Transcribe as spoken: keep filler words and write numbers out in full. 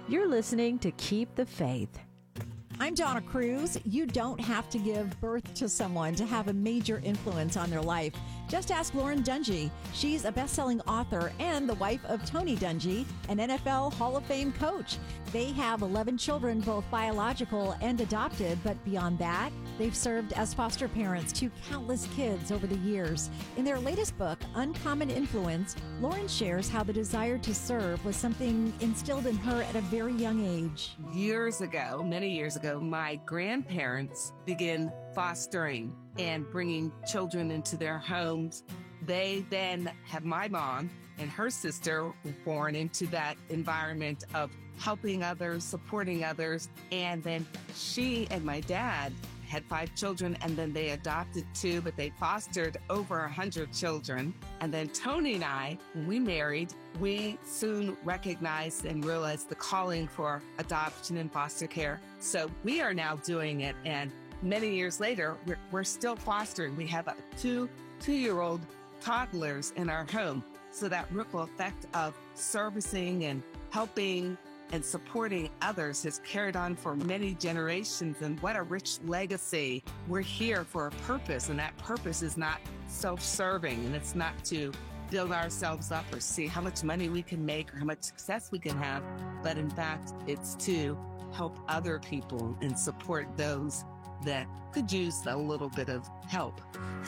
You're listening to Keep the Faith. I'm Donna Cruz. You don't have to give birth to someone to have a major influence on their life. Just ask Lauren Dungy. She's a best-selling author and the wife of Tony Dungy, an N F L Hall of Fame coach. They have eleven children, both biological and adopted, but beyond that, they've served as foster parents to countless kids over the years. In their latest book, Uncommon Influence, Lauren shares how the desire to serve was something instilled in her at a very young age. Years ago, many years ago, my grandparents began fostering and bringing children into their homes. They then had my mom and her sister were born into that environment of helping others, supporting others. And then she and my dad had five children, and then they adopted two, but they fostered over a hundred children. And then Tony and I, when we married, we soon recognized and realized the calling for adoption and foster care. So we are now doing it. And many years later, we're, we're still fostering. We have a two, two-year-old toddlers in our home. So that ripple effect of servicing and helping and supporting others has carried on for many generations. And what a rich legacy. We're here for a purpose, and that purpose is not self-serving, and it's not to build ourselves up or see how much money we can make or how much success we can have, but in fact, it's to help other people and support those that could use a little bit of help.